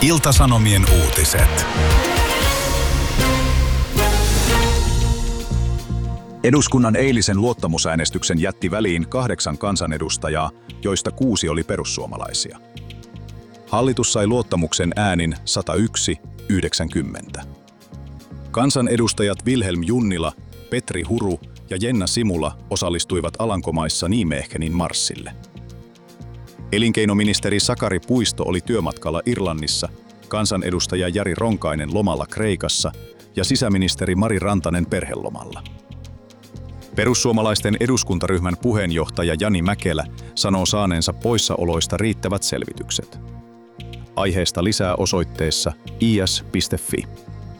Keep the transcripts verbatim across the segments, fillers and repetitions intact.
Ilta-Sanomien uutiset. Eduskunnan eilisen luottamusäänestyksen jätti väliin kahdeksan kansanedustajaa, joista kuusi oli perussuomalaisia. Hallitus sai luottamuksen äänin sata yksi yhdeksänkymmentä. Kansanedustajat Vilhelm Junnila, Petri Huru ja Jenna Simula osallistuivat Alankomaissa Nijmegenin marssille. Elinkeinoministeri Sakari Puisto oli työmatkalla Irlannissa, kansanedustaja Jari Ronkainen lomalla Kreikassa ja sisäministeri Mari Rantanen perhelomalla. Perussuomalaisten eduskuntaryhmän puheenjohtaja Jani Mäkelä sanoo saaneensa poissaoloista riittävät selvitykset. Aiheesta lisää osoitteessa i s piste f i.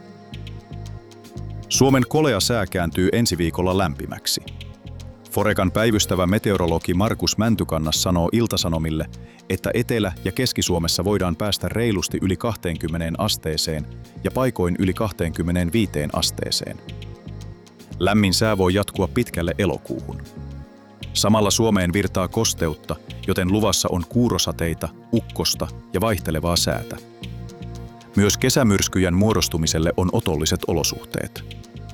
Suomen kolea sää kääntyy ensi viikolla lämpimäksi. Forecan päivystävä meteorologi Markus Mäntykannas sanoo Ilta-Sanomille, että Etelä- ja Keski-Suomessa voidaan päästä reilusti yli kaksikymmentä asteeseen ja paikoin yli kaksikymmentäviisi asteeseen. Lämmin sää voi jatkua pitkälle elokuuhun. Samalla Suomeen virtaa kosteutta, joten luvassa on kuurosateita, ukkosta ja vaihtelevaa säätä. Myös kesämyrskyjen muodostumiselle on otolliset olosuhteet.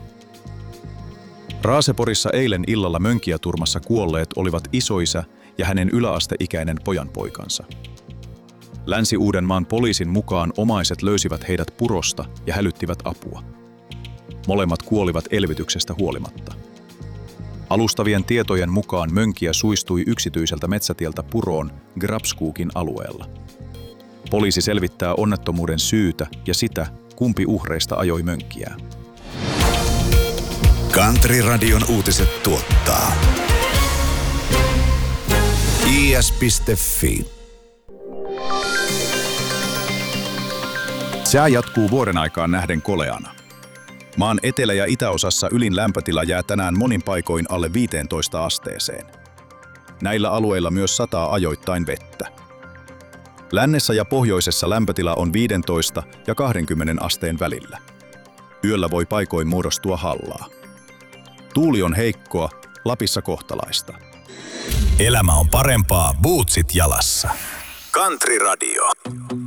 Raaseporissa eilen illalla Mönkijäturmassa kuolleet olivat isoisä ja hänen yläasteikäinen pojanpoikansa. Länsi-Uudenmaan poliisin mukaan omaiset löysivät heidät purosta ja hälyttivät apua. Molemmat kuolivat elvytyksestä huolimatta. Alustavien tietojen mukaan Mönkijä suistui yksityiseltä metsätieltä puroon Grabskoogin alueella. Poliisi selvittää onnettomuuden syytä ja sitä, kumpi uhreista ajoi Mönkijää. Country-radion uutiset tuottaa i s piste f i. Sää jatkuu vuoden aikaan nähden koleana. Maan etelä- ja itäosassa ylin lämpötila jää tänään monin paikoin alle viisitoista asteeseen. Näillä alueilla myös sataa ajoittain vettä. Lännessä ja pohjoisessa lämpötila on viisitoista ja kaksikymmentä asteen välillä. Yöllä voi paikoin muodostua hallaa. Tuuli on heikkoa, Lapissa kohtalaista. Elämä on parempaa bootsit jalassa. Country Radio.